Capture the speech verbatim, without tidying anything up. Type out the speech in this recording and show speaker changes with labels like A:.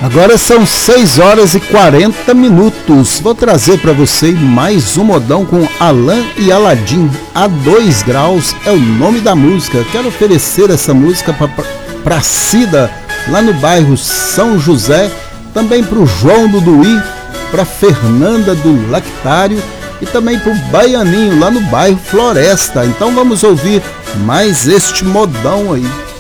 A: Agora são seis horas e quarenta minutos. Vou trazer para você mais um modão com Alan e Aladim. A dois graus é o nome da música. Quero oferecer essa música para Cida, lá no bairro São José. Também para o João do Duí, para Fernanda do Lactário e também para o Baianinho, lá no bairro Floresta. Então vamos ouvir mais este modão aí.